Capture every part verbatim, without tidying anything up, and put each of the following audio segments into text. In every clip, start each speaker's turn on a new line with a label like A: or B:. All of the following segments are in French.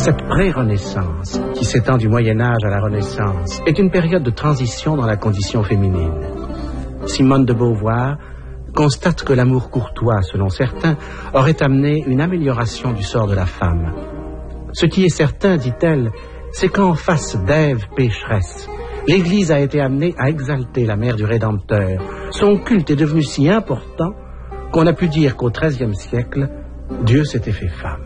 A: Cette pré-Renaissance, qui s'étend du Moyen-Âge à la Renaissance, est une période de transition dans la condition féminine. Simone de Beauvoir constate que l'amour courtois, selon certains, aurait amené une amélioration du sort de la femme. Ce qui est certain, dit-elle, c'est qu'en face d'Ève pécheresse, l'Église a été amenée à exalter la mère du Rédempteur. Son culte est devenu si important qu'on a pu dire qu'au treizième siècle, Dieu s'était fait femme.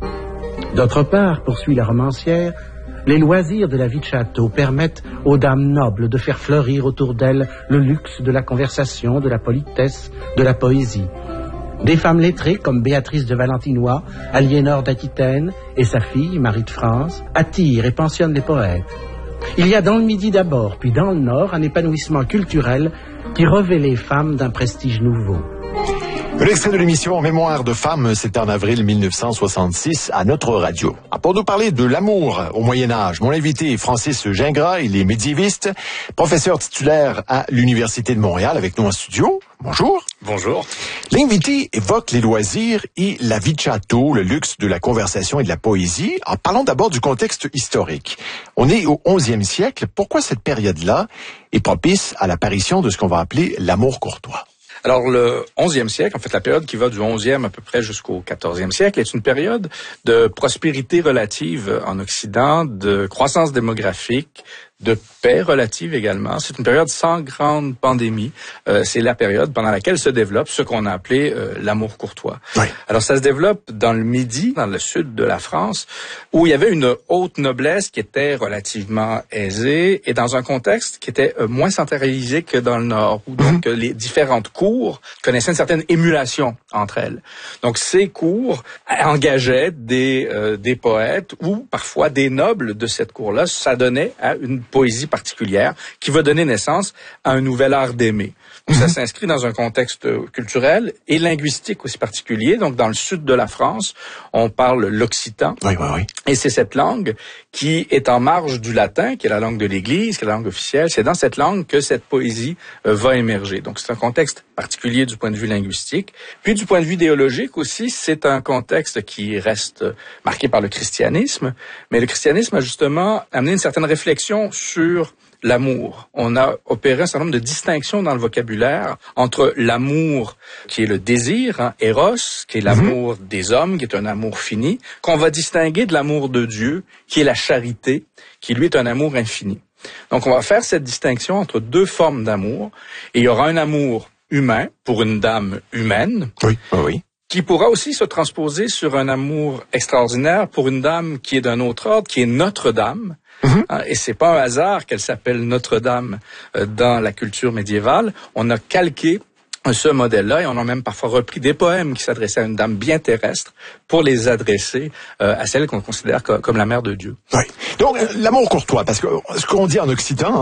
A: D'autre part, poursuit la romancière, les loisirs de la vie de château permettent aux dames nobles de faire fleurir autour d'elles le luxe de la conversation, de la politesse, de la poésie. Des femmes lettrées comme Béatrice de Valentinois, Aliénor d'Aquitaine et sa fille, Marie de France, attirent et pensionnent les poètes. Il y a dans le Midi d'abord, puis dans le Nord, un épanouissement culturel qui revêt les femmes d'un prestige nouveau.
B: L'extrait de l'émission Mémoire de femmes, c'était en avril mille neuf cent soixante-six à notre radio. Ah, pour nous parler de l'amour au Moyen-Âge, mon invité est Francis Gingras, il est médiéviste, professeur titulaire à l'Université de Montréal avec nous en studio. Bonjour.
C: Bonjour.
B: L'invité évoque les loisirs et la vie de château, le luxe de la conversation et de la poésie. En parlant d'abord du contexte historique. On est au onzième siècle. Pourquoi cette période-là est propice à l'apparition de ce qu'on va appeler l'amour courtois?
C: Alors, le onzième siècle, en fait, la période qui va du onzième à peu près jusqu'au quatorzième siècle, est une période de prospérité relative en Occident, de croissance démographique, de paix relative également. C'est une période sans grande pandémie. Euh, c'est la période pendant laquelle se développe ce qu'on a appelé euh, l'amour courtois. Oui. Alors, ça se développe dans le Midi, dans le sud de la France, où il y avait une haute noblesse qui était relativement aisée et dans un contexte qui était euh, moins centralisé que dans le Nord, où donc mm-hmm. les différentes cours connaissaient une certaine émulation entre elles. Donc, ces cours engageaient des, euh, des poètes ou parfois des nobles de cette cour-là s'adonnaient à une poésie particulière qui va donner naissance à un nouvel art d'aimer. Donc, mm-hmm. ça s'inscrit dans un contexte culturel et linguistique aussi particulier. Donc, dans le sud de la France, on parle l'occitan.
B: Oui, oui, oui.
C: Et c'est cette langue qui est en marge du latin, qui est la langue de l'Église, qui est la langue officielle. C'est dans cette langue que cette poésie euh, va émerger. Donc, c'est un contexte particulier du point de vue linguistique. Puis, du point de vue idéologique aussi, c'est un contexte qui reste marqué par le christianisme. Mais le christianisme a justement amené une certaine réflexion sur l'amour. On a opéré un certain nombre de distinctions dans le vocabulaire entre l'amour qui est le désir, hein, Eros, qui est l'amour mm-hmm. des hommes, qui est un amour fini, qu'on va distinguer de l'amour de Dieu, qui est la charité, qui lui est un amour infini. Donc on va faire cette distinction entre deux formes d'amour, et il y aura un amour humain pour une dame humaine.
B: Oui, oui.
C: Qui pourra aussi se transposer sur un amour extraordinaire pour une dame qui est d'un autre ordre, qui est Notre-Dame. Mm-hmm. Et c'est pas un hasard qu'elle s'appelle Notre-Dame dans la culture médiévale. On a calqué ce modèle-là et on a même parfois repris des poèmes qui s'adressaient à une dame bien terrestre pour les adresser à celle qu'on considère comme la mère de Dieu.
B: Oui. Donc, l'amour courtois, parce que ce qu'on dit en occitan,